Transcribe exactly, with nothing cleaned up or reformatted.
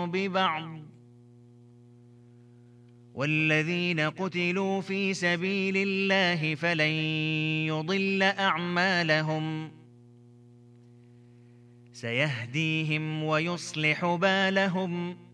ببعض والذين قتلوا في سبيل الله فلن يضل أعمالهم سيهديهم ويصلح بالهم